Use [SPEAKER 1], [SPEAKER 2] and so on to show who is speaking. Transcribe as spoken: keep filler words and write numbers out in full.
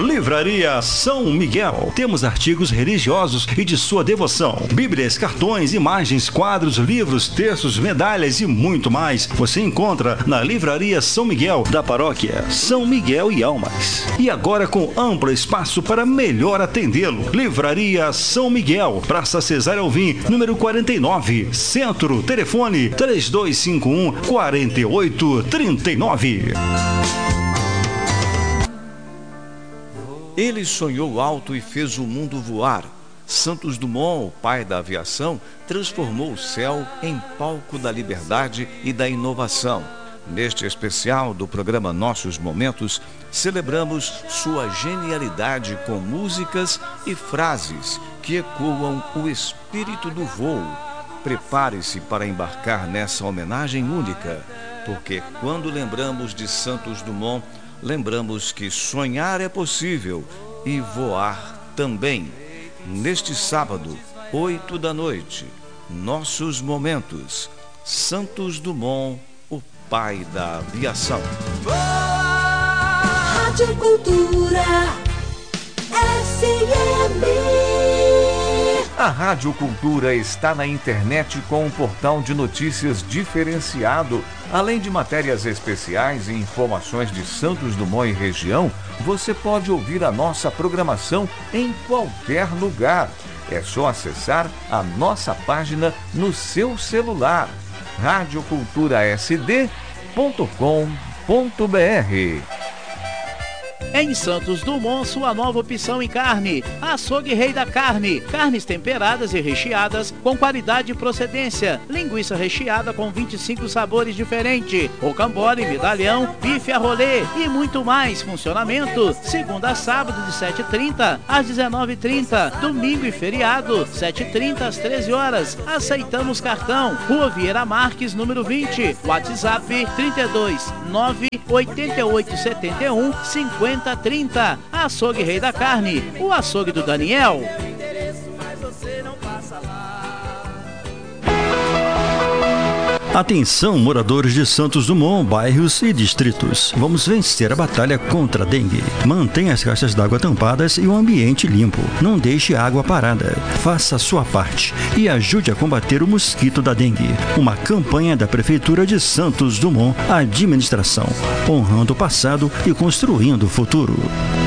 [SPEAKER 1] Livraria São Miguel. Temos artigos religiosos e de sua devoção. Bíblias, cartões, imagens, quadros, livros, textos, medalhas e muito mais. Você encontra na Livraria São Miguel, da paróquia São Miguel e Almas. E agora com amplo espaço para melhor atendê-lo. Livraria São Miguel, Praça Cesário Alvim, número quarenta e nove, Centro. Telefone três dois cinco um, quatro oito três nove.
[SPEAKER 2] Ele sonhou alto e fez o mundo voar. Santos Dumont, o pai da aviação, transformou o céu em palco da liberdade e da inovação. Neste especial do programa Nossos Momentos, celebramos sua genialidade com músicas e frases que ecoam o espírito do voo. Prepare-se para embarcar nessa homenagem única, porque quando lembramos de Santos Dumont, lembramos que sonhar é possível e voar também. Neste sábado, oito da noite, Nossos Momentos, Santos Dumont, o pai da aviação.
[SPEAKER 3] Rádio Cultura F M.
[SPEAKER 2] A Rádio Cultura está na internet com um portal de notícias diferenciado. Além de matérias especiais e informações de Santos Dumont e região, você pode ouvir a nossa programação em qualquer lugar. É só acessar a nossa página no seu celular, rádio cultura s d ponto com ponto b r.
[SPEAKER 4] Em Santos Dumont, sua nova opção em carne. Açougue Rei da Carne. Carnes temperadas e recheadas com qualidade e procedência. Linguiça recheada com vinte e cinco sabores diferentes. Rocambole, medalhão, bife a rolê e muito mais. Funcionamento segunda a sábado de sete e trinta às dezenove e trinta. Domingo e feriado, sete e trinta às treze horas. Aceitamos cartão. Rua Vieira Marques, número vinte. WhatsApp trinta e dois, nove oito oito sete um, cinquenta trinta. Açougue Rei da Carne, o açougue do Daniel.
[SPEAKER 1] Atenção, moradores de Santos Dumont, bairros e distritos. Vamos vencer a batalha contra a dengue. Mantenha as caixas d'água tampadas e o ambiente limpo. Não deixe a água parada. Faça a sua parte e ajude a combater o mosquito da dengue. Uma campanha da Prefeitura de Santos Dumont, administração, honrando o passado e construindo o futuro.